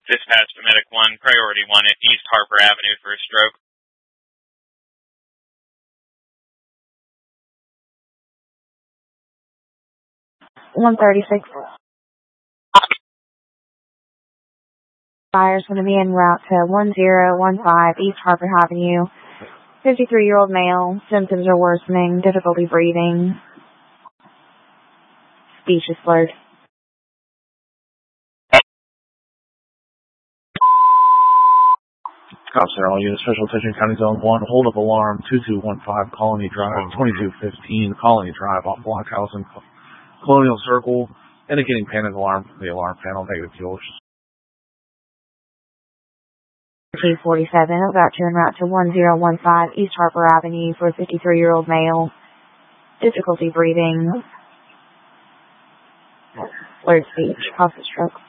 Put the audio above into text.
Dispatch to Medic 1, Priority 1 at East Harper Avenue for a stroke. (136) Fire's going to be en route to 1015 East Harper Avenue. 53-year-old male. Symptoms are worsening. Difficulty breathing. Speech is slurred. Cops are all units. Special attention County Zone 1. Hold up alarm 2215 Colony Drive, 2215 Colony Drive off Blockhouse and Colonial Circle. Indicating panic alarm from the alarm panel. Negative fuel. 247 about to en route to 1015 East Harper Avenue for a 53-year-old male. Difficulty breathing. Slurred speech. Cause of stroke.